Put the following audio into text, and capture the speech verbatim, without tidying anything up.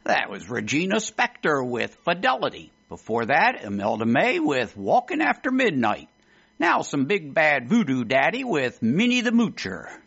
That was Regina Spektor with Fidelity. Before that, Imelda May with Walking After Midnight. Now some Big Bad Voodoo Daddy with Minnie the Moocher.